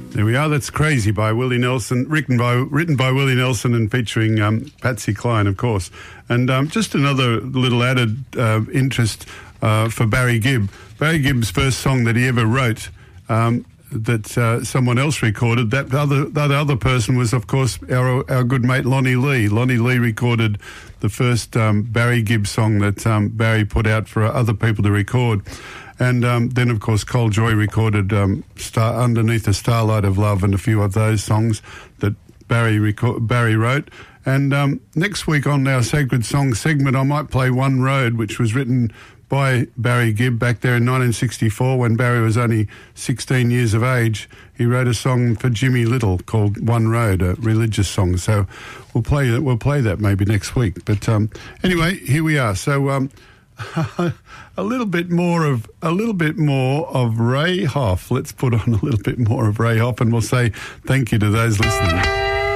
There we are. That's Crazy by Willie Nelson, written by Willie Nelson and featuring Patsy Cline, of course. And just another little added interest for Barry Gibb. Barry Gibb's first song that he ever wrote that someone else recorded, that other person was, of course, our good mate Lonnie Lee. Lonnie Lee recorded the first Barry Gibb song that Barry put out for other people to record. And then, of course, Cole Joy recorded Underneath the Starlight of Love and a few of those songs that Barry wrote. And next week on our Sacred Song segment, I might play One Road, which was written by Barry Gibb back there in 1964 when Barry was only 16 years of age. He wrote a song for Jimmy Little called One Road, a religious song. So we'll play that maybe next week. But anyway, here we are. So a little bit more of Ray Hoff. Let's put on a little bit more of Ray Hoff, and we'll say thank you to those listening.